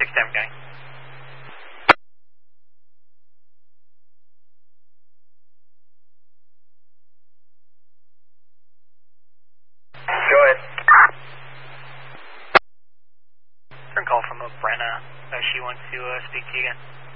37 going. Go ahead. Turn call from Brenna. She wants to speak to you again.